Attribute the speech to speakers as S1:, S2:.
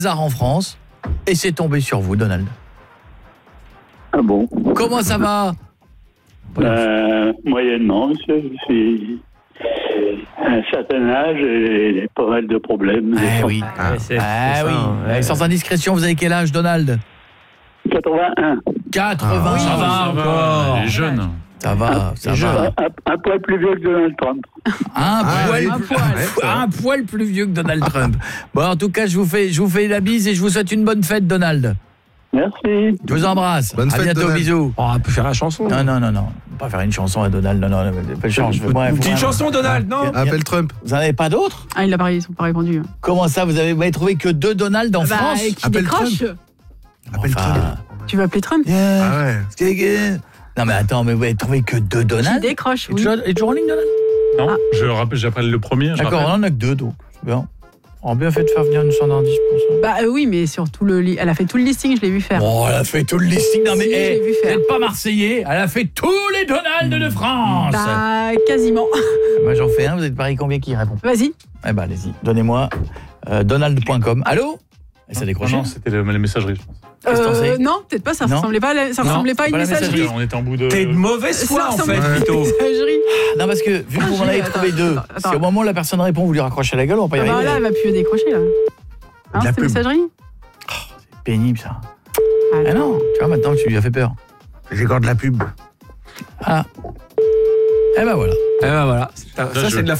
S1: en France et c'est tombé sur vous, Donald.
S2: Ah bon?
S1: Comment ça va?
S2: Moyennement, je suis à un certain âge et pas mal de problèmes.
S1: Oui. Sans indiscrétion, vous avez quel âge, Donald?
S2: 81.
S1: 80.
S3: Ça va encore.
S4: Les jeunes.
S1: Ça va.
S2: Un poil plus vieux que Donald Trump.
S1: Un poil plus vieux que Donald Trump. Bon, en tout cas, je vous fais la bise et je vous souhaite une bonne fête, Donald.
S2: Merci.
S1: Je vous embrasse.
S5: Bonne
S1: à
S5: fête,
S1: bientôt,
S5: Donald.
S1: bisous.
S3: On peut faire la chanson.
S1: Non. On va pas faire une chanson à Donald. Non, pas de chance.
S3: Une petite chanson, Donald, non?
S5: Appelle Trump.
S1: Vous n'en avez pas d'autres?
S6: Ah, ils n'ont pas répondu.
S1: Comment ça, vous avez trouvé que 2 Donald en France?
S6: Qui
S5: Appelle
S6: décroche.
S5: Appelle Trump.
S6: Tu veux appeler Trump?
S5: Ah ouais.
S1: Non mais attends, mais vous avez trouvé que 2
S6: Qui
S1: Donald?
S6: décroche,
S1: Il
S6: oui.
S1: est toujours en ligne, Donald?
S4: Non, j'appelle le premier. je
S1: D'accord, on
S4: rappelle.
S1: en a que 2 donc. C'est bien. On a bien fait de faire venir une standardiste pour ça.
S6: Bah oui, mais sur tout elle a fait tout le listing, je l'ai vu faire.
S1: Oh, elle a fait tout le listing. Non mais
S6: Si, je l'ai vu
S1: vous
S6: faire.
S1: n'êtes pas Marseillais. Elle a fait tous les Donald de France.
S6: Bah quasiment.
S1: Moi j'en fais un, vous êtes pareil combien qui répond?
S6: Vas-y.
S1: Eh ben allez-y, donnez-moi donald.com. Allô? Et ça décroche.
S4: Non, c'était les messageries, je pense.
S1: Qu'est-ce que t'en sais?
S6: Non, peut-être pas, ça
S1: Non.
S6: ressemblait pas à une
S1: c'est pas la
S6: messagerie.
S4: On était en bout de...
S3: T'es de mauvaise foi, en fait,
S6: ressemblait
S3: plutôt.
S6: pas à une messagerie.
S1: Non parce que vu que vous m'en avez
S6: Attends,
S1: trouvé 2,
S6: attends.
S1: si au moment où la personne répond, vous lui raccrochez la gueule, on va pas y
S6: Ah bah
S1: arriver.
S6: là, elle va plus décrocher là. Hein,
S5: De la
S6: c'est
S5: pub.
S6: messagerie?
S1: C'est pénible ça. Ah non, tu vois maintenant que tu lui as fait peur.
S5: J'ai encore de la pub.
S1: Ah. Eh ben voilà.
S3: Eh ben voilà. Ça,
S4: Là,
S3: c'est de la